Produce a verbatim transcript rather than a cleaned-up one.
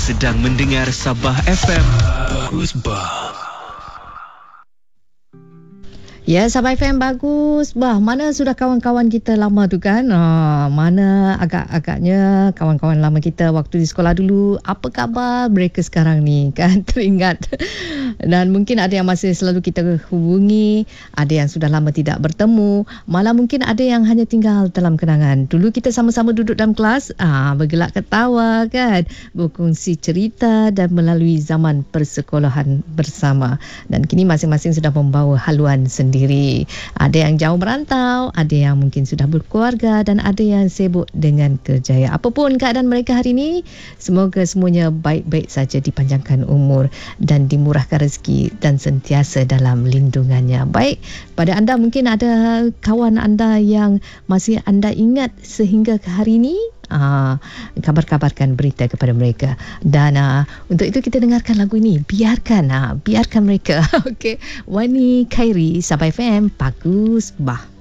sedang mendengar Sabah F M. Bagus bah. Ya, Sabah F M bagus. Bah, mana sudah kawan-kawan kita lama tu kan? Ha, mana agak-agaknya kawan-kawan lama kita waktu di sekolah dulu. Apa khabar mereka sekarang ni kan? Teringat. Dan mungkin ada yang masih selalu kita hubungi, ada yang sudah lama tidak bertemu, malah mungkin ada yang hanya tinggal dalam kenangan. Dulu kita sama-sama duduk dalam kelas, ah, bergelak ketawa kan, berkongsi cerita dan melalui zaman persekolahan bersama. Dan kini masing-masing sudah membawa haluan sendiri. Diri. Ada yang jauh merantau, ada yang mungkin sudah berkeluarga dan ada yang sibuk dengan kerjaya. Apapun keadaan mereka hari ini, semoga semuanya baik-baik saja, dipanjangkan umur dan dimurahkan rezeki dan sentiasa dalam lindungannya. Baik, pada anda mungkin ada kawan anda yang masih anda ingat sehingga ke hari ini, Uh, kabar-kabarkan berita kepada mereka. Dan uh, untuk itu kita dengarkan lagu ini. Biarkan uh, biarkan mereka. Okey, Wani Khairi, Sabah F M, bagus bah.